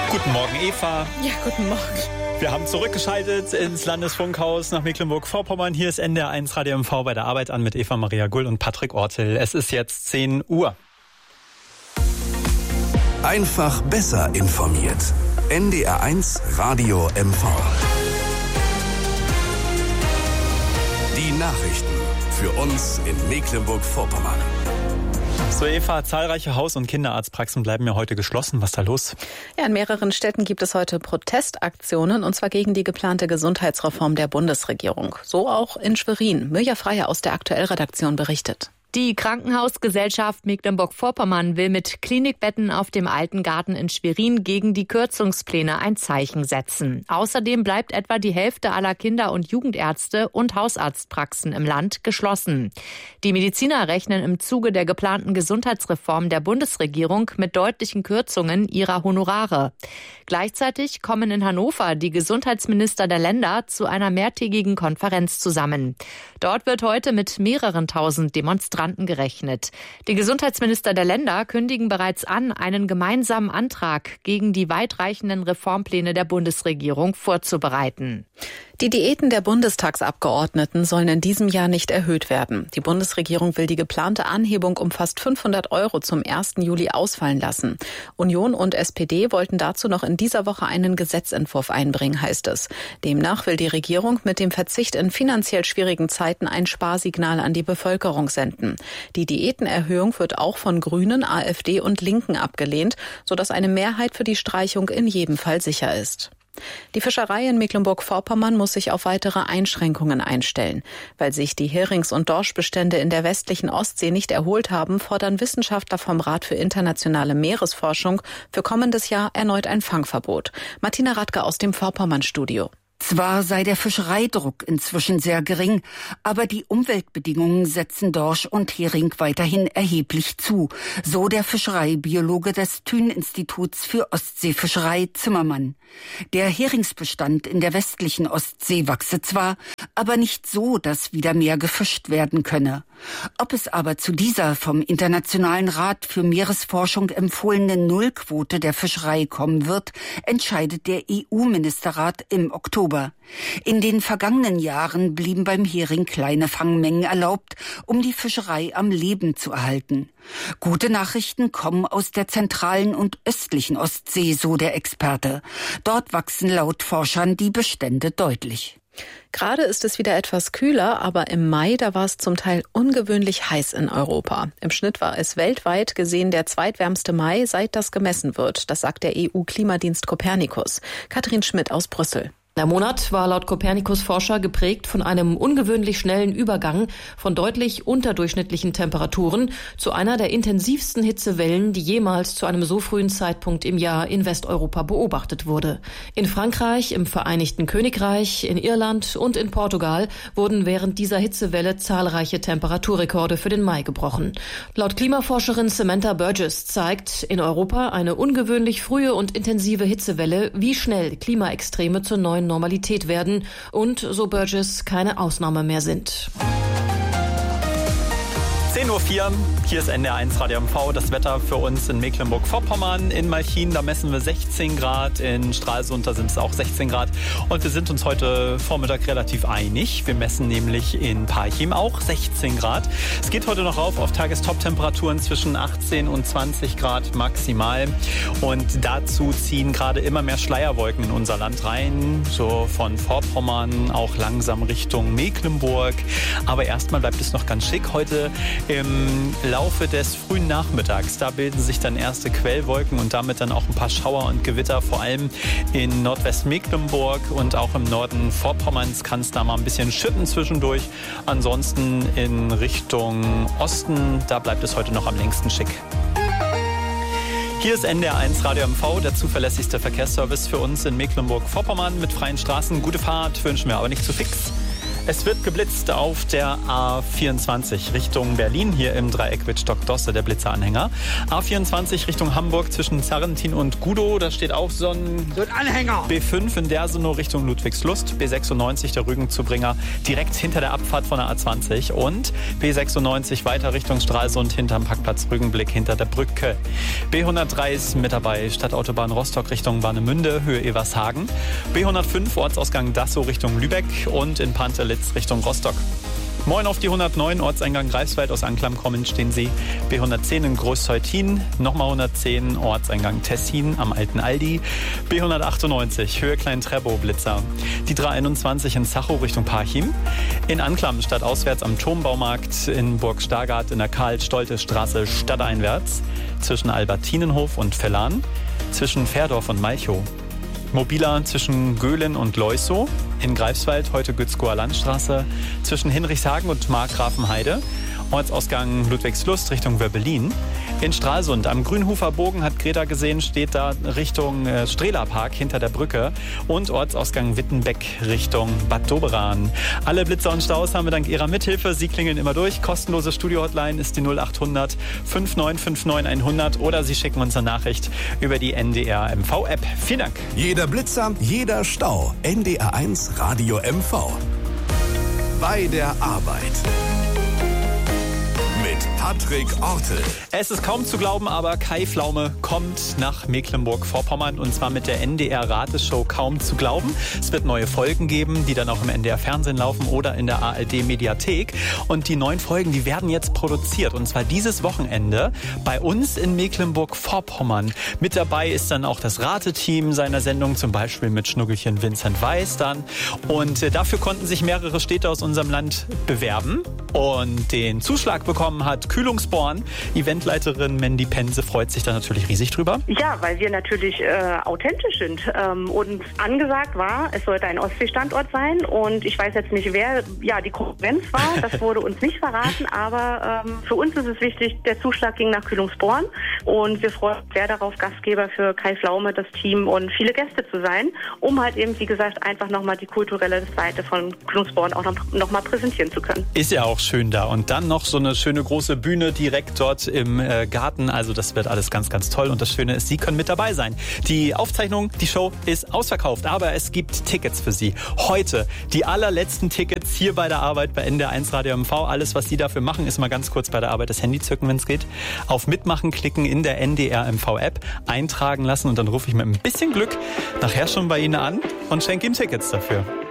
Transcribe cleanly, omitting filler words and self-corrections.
Guten Morgen, Eva. Ja, guten Morgen. Wir haben zurückgeschaltet ins Landesfunkhaus nach Mecklenburg-Vorpommern. Hier ist NDR1 Radio MV bei der Arbeit an mit Eva Maria Gull und Patrick Ortel. Es ist jetzt 10 Uhr. Einfach besser informiert. NDR1 Radio MV. Die Nachrichten für uns in Mecklenburg-Vorpommern. So, Eva, zahlreiche Haus- und Kinderarztpraxen bleiben ja heute geschlossen. Was ist da los? Ja, in mehreren Städten gibt es heute Protestaktionen, und zwar gegen die geplante Gesundheitsreform der Bundesregierung. So auch in Schwerin. Mirja Freier aus der Aktuellredaktion berichtet. Die Krankenhausgesellschaft Mecklenburg-Vorpommern will mit Klinikbetten auf dem Alten Garten in Schwerin gegen die Kürzungspläne ein Zeichen setzen. Außerdem bleibt etwa die Hälfte aller Kinder- und Jugendärzte und Hausarztpraxen im Land geschlossen. Die Mediziner rechnen im Zuge der geplanten Gesundheitsreform der Bundesregierung mit deutlichen Kürzungen ihrer Honorare. Gleichzeitig kommen in Hannover die Gesundheitsminister der Länder zu einer mehrtägigen Konferenz zusammen. Dort wird heute mit mehreren tausend Demonstranten gerechnet. Die Gesundheitsminister der Länder kündigen bereits an, einen gemeinsamen Antrag gegen die weitreichenden Reformpläne der Bundesregierung vorzubereiten. Die Diäten der Bundestagsabgeordneten sollen in diesem Jahr nicht erhöht werden. Die Bundesregierung will die geplante Anhebung um fast 500 € zum 1. Juli ausfallen lassen. Union und SPD wollten dazu noch in dieser Woche einen Gesetzentwurf einbringen, heißt es. Demnach will die Regierung mit dem Verzicht in finanziell schwierigen Zeiten ein Sparsignal an die Bevölkerung senden. Die Diätenerhöhung wird auch von Grünen, AfD und Linken abgelehnt, sodass eine Mehrheit für die Streichung in jedem Fall sicher ist. Die Fischerei in Mecklenburg-Vorpommern muss sich auf weitere Einschränkungen einstellen. Weil sich die Herings- und Dorschbestände in der westlichen Ostsee nicht erholt haben, fordern Wissenschaftler vom Rat für internationale Meeresforschung für kommendes Jahr erneut ein Fangverbot. Martina Radke aus dem Vorpommern-Studio. Zwar sei der Fischereidruck inzwischen sehr gering, aber die Umweltbedingungen setzen Dorsch und Hering weiterhin erheblich zu, so der Fischereibiologe des Thün-Instituts für Ostseefischerei Zimmermann. Der Heringsbestand in der westlichen Ostsee wachse zwar, aber nicht so, dass wieder mehr gefischt werden könne. Ob es aber zu dieser vom Internationalen Rat für Meeresforschung empfohlenen Nullquote der Fischerei kommen wird, entscheidet der EU-Ministerrat im Oktober. In den vergangenen Jahren blieben beim Hering kleine Fangmengen erlaubt, um die Fischerei am Leben zu erhalten. Gute Nachrichten kommen aus der zentralen und östlichen Ostsee, so der Experte. Dort wachsen laut Forschern die Bestände deutlich. Gerade ist es wieder etwas kühler, aber im Mai, da war es zum Teil ungewöhnlich heiß in Europa. Im Schnitt war es weltweit gesehen der zweitwärmste Mai, seit das gemessen wird. Das sagt der EU-Klimadienst Copernicus. Katrin Schmidt aus Brüssel. Der Monat war laut Copernicus-Forscher geprägt von einem ungewöhnlich schnellen Übergang von deutlich unterdurchschnittlichen Temperaturen zu einer der intensivsten Hitzewellen, die jemals zu einem so frühen Zeitpunkt im Jahr in Westeuropa beobachtet wurde. In Frankreich, im Vereinigten Königreich, in Irland und in Portugal wurden während dieser Hitzewelle zahlreiche Temperaturrekorde für den Mai gebrochen. Laut Klimaforscherin Samantha Burgess zeigt in Europa eine ungewöhnlich frühe und intensive Hitzewelle, wie schnell Klimaextreme zur neuen Normalität werden und, so Burgess, keine Ausnahme mehr sind. 10:04 Uhr, hier ist NDR1 Radio MV. Das Wetter für uns in Mecklenburg-Vorpommern. In Malchin, da messen wir 16 Grad. In Stralsund, da sind es auch 16 Grad. Und wir sind uns heute Vormittag relativ einig. Wir messen nämlich in Parchim auch 16 Grad. Es geht heute noch auf Tagestop-Temperaturen zwischen 18 und 20 Grad maximal. Und dazu ziehen gerade immer mehr Schleierwolken in unser Land rein. So von Vorpommern auch langsam Richtung Mecklenburg. Aber erstmal bleibt es noch ganz schick heute. Im Laufe des frühen Nachmittags, da bilden sich dann erste Quellwolken und damit dann auch ein paar Schauer und Gewitter, vor allem in Nordwestmecklenburg und auch im Norden Vorpommerns kann es da mal ein bisschen schütten zwischendurch. Ansonsten in Richtung Osten, da bleibt es heute noch am längsten schick. Hier ist NDR1 Radio MV, der zuverlässigste Verkehrsservice für uns in Mecklenburg-Vorpommern mit freien Straßen. Gute Fahrt wünschen wir, aber nicht zu fix. Es wird geblitzt auf der A24 Richtung Berlin, hier im Dreieck Wittstock-Dosse, der Blitzeranhänger. A24 Richtung Hamburg zwischen Sarrentin und Gudow, da steht auch so ein Anhänger. B5 in Dersenow Richtung Ludwigslust, B96 der Rügenzubringer direkt hinter der Abfahrt von der A20 und B96 weiter Richtung Stralsund hinterm Parkplatz Rügenblick hinter der Brücke. B103 ist mit dabei, Stadtautobahn Rostock Richtung Warnemünde, Höhe Evershagen. B105 Ortsausgang Dassow Richtung Lübeck und in Pantelitz Richtung Rostock. Moin auf die 109, Ortseingang Greifswald, aus Anklam kommen stehen Sie. B110 in Großzeutin, nochmal 110, Ortseingang Tessin am Alten Aldi. B198, Höhe Klein-Trebow, Blitzer. Die 321 in Zachow Richtung Parchim. In Anklam stadtauswärts am Turmbaumarkt, in Burg Stargard in der Karl-Stolte-Straße stadteinwärts. Zwischen Albertinenhof und Vellan. Zwischen Fährdorf und Malchow. Mobiler zwischen Göhlen und Leusow, in Greifswald heute Gützkower Landstraße, zwischen Hinrichshagen und Markgrafenheide, Ortsausgang Ludwigslust Richtung Wöbbelin. In Stralsund am Grünhofer Bogen hat Greta gesehen, steht da Richtung Strehlerpark hinter der Brücke und Ortsausgang Wittenbeck Richtung Bad Doberan. Alle Blitzer und Staus haben wir dank Ihrer Mithilfe. Sie klingeln immer durch. Kostenlose Studio-Hotline ist die 0800 5959 100 oder Sie schicken uns eine Nachricht über die NDR MV-App. Vielen Dank. Jeder Blitzer, jeder Stau. NDR1 Radio MV. Bei der Arbeit. Patrick Ortel. Es ist kaum zu glauben, aber Kai Pflaume kommt nach Mecklenburg-Vorpommern und zwar mit der NDR-Rateshow Kaum zu glauben. Es wird neue Folgen geben, die dann auch im NDR-Fernsehen laufen oder in der ARD-Mediathek. Und die neuen Folgen, die werden jetzt produziert und zwar dieses Wochenende bei uns in Mecklenburg-Vorpommern. Mit dabei ist dann auch das Rateteam seiner Sendung, zum Beispiel mit Schnuggelchen Vincent Weiss dann. Und dafür konnten sich mehrere Städte aus unserem Land bewerben und den Zuschlag bekommen hat Kühlungsborn. Eventleiterin Mandy Pense freut sich da natürlich riesig drüber. Ja, weil wir natürlich authentisch sind. Und angesagt war, es sollte ein Ostsee-Standort sein. Und ich weiß jetzt nicht, wer die Konkurrenz war. Das wurde uns nicht verraten. Aber für uns ist es wichtig, der Zuschlag ging nach Kühlungsborn. Und wir freuen uns sehr darauf, Gastgeber für Kai Pflaume, das Team und viele Gäste zu sein, um halt eben, wie gesagt, einfach nochmal die kulturelle Seite von Kühlungsborn auch noch mal präsentieren zu können. Ist ja auch schön da. Und dann noch so eine schöne große Bühne direkt dort im Garten. Also das wird alles ganz, ganz toll. Und das Schöne ist, Sie können mit dabei sein. Die Aufzeichnung, die Show ist ausverkauft, aber es gibt Tickets für Sie. Heute die allerletzten Tickets hier bei der Arbeit bei NDR1 Radio MV. Alles, was Sie dafür machen, ist mal ganz kurz bei der Arbeit das Handy zücken, wenn es geht. Auf Mitmachen klicken in der NDR MV-App, eintragen lassen und dann rufe ich mit ein bisschen Glück nachher schon bei Ihnen an und schenke Ihnen Tickets dafür.